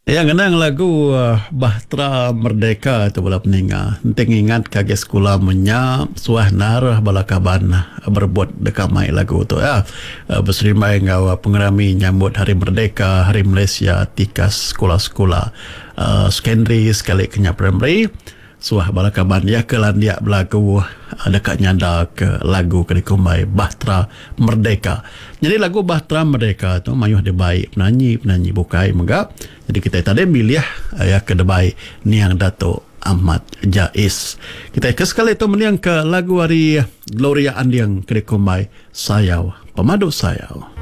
Yang kenang lagu Bahtera Merdeka tu bola peninga. Penting ingat kage sekolah menya suah narah balakaban berbuat dekamai lagu tu ya. Berserimai ngau pengerami nyambut Hari Merdeka, Hari Malaysia tikas sekolah-sekolah secondary sekali kenya primary. Suah balakaban ya kelan dia berlagu dekat nyanda ke lagu kedikumai Bahtera Merdeka. Jadi lagu Bahtera Merdeka tu mayuh dia baik penyanyi bukai megap. Jadi kita tadi milih ya ke debai Niang Dato' Ahmad Jais. Kita ke sekali tu meniang ke lagu hari Gloria Andiang kedikumai Sayau Pemadu Sayau.